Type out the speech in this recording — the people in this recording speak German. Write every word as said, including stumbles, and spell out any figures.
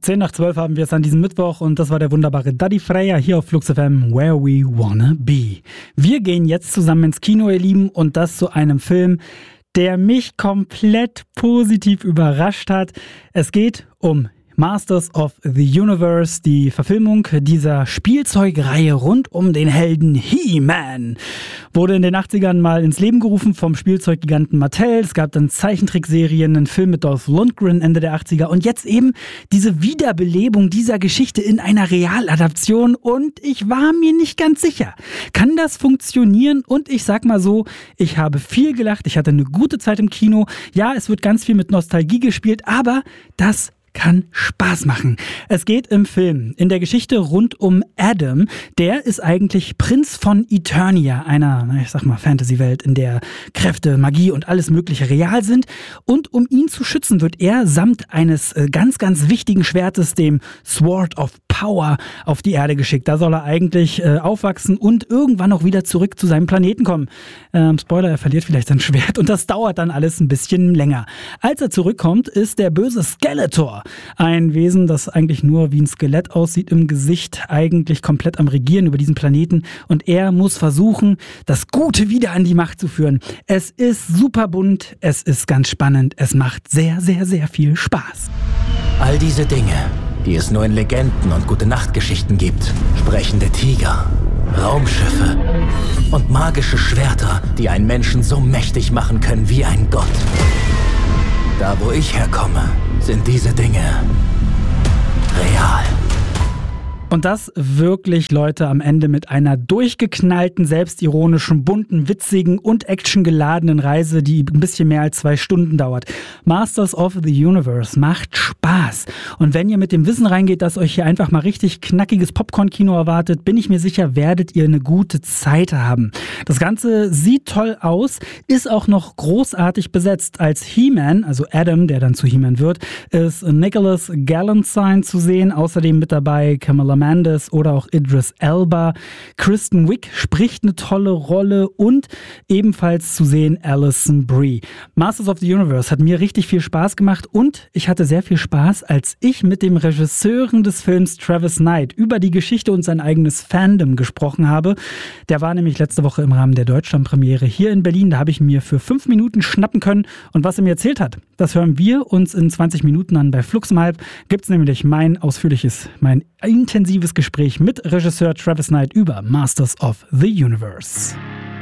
zehn nach zwölf haben wir es an diesem Mittwoch und das war der wunderbare Daddy Freya hier auf Flux F M, Where We Wanna Be. Wir gehen jetzt zusammen ins Kino, ihr Lieben, und das zu einem Film, der mich komplett positiv überrascht hat. Es geht um Masters of the Universe, die Verfilmung dieser Spielzeugreihe rund um den Helden He-Man. Wurde in den achtzigern mal ins Leben gerufen vom Spielzeuggiganten Mattel. Es gab dann Zeichentrickserien, einen Film mit Dolph Lundgren Ende der achtziger und jetzt eben diese Wiederbelebung dieser Geschichte in einer Realadaption und ich war mir nicht ganz sicher. Kann das funktionieren? Und ich sag mal so, ich habe viel gelacht, ich hatte eine gute Zeit im Kino. Ja, es wird ganz viel mit Nostalgie gespielt, aber das kann Spaß machen. Es geht im Film in der Geschichte rund um Adam. Der ist eigentlich Prinz von Eternia, einer, ich sag mal, Fantasy-Welt, in der Kräfte, Magie und alles Mögliche real sind. Und um ihn zu schützen, wird er samt eines ganz, ganz wichtigen Schwertes, dem Sword of Power, auf die Erde geschickt. Da soll er eigentlich äh, aufwachsen und irgendwann auch wieder zurück zu seinem Planeten kommen. Ähm, Spoiler, er verliert vielleicht sein Schwert und das dauert dann alles ein bisschen länger. Als er zurückkommt, ist der böse Skeletor, ein Wesen, das eigentlich nur wie ein Skelett aussieht im Gesicht, eigentlich komplett am Regieren über diesen Planeten und er muss versuchen, das Gute wieder an die Macht zu führen. Es ist super bunt, es ist ganz spannend, es macht sehr, sehr, sehr viel Spaß. All diese Dinge, die es nur in Legenden und Gute-Nacht-Geschichten gibt. Sprechende Tiger, Raumschiffe und magische Schwerter, die einen Menschen so mächtig machen können wie ein Gott. Da, wo ich herkomme, sind diese Dinge real. Und das wirklich, Leute, am Ende mit einer durchgeknallten, selbstironischen, bunten, witzigen und actiongeladenen Reise, die ein bisschen mehr als zwei Stunden dauert. Masters of the Universe macht Spaß. Und wenn ihr mit dem Wissen reingeht, dass euch hier einfach mal richtig knackiges Popcorn-Kino erwartet, bin ich mir sicher, werdet ihr eine gute Zeit haben. Das Ganze sieht toll aus, ist auch noch großartig besetzt. Als He-Man, also Adam, der dann zu He-Man wird, ist Nicholas Galantine zu sehen. Außerdem mit dabei Kamala Mendes oder auch Idris Elba. Kristen Wiig spricht eine tolle Rolle und ebenfalls zu sehen Alison Brie. Masters of the Universe hat mir richtig viel Spaß gemacht und ich hatte sehr viel Spaß, als ich mit dem Regisseuren des Films Travis Knight über die Geschichte und sein eigenes Fandom gesprochen habe. Der war nämlich letzte Woche im Rahmen der Deutschlandpremiere hier in Berlin. Da habe ich mir für fünf Minuten schnappen können und was er mir erzählt hat, das hören wir uns in zwanzig Minuten an. Bei Flux um halb gibt es nämlich mein ausführliches, mein intensives Gespräch mit Regisseur Travis Knight über Masters of the Universe.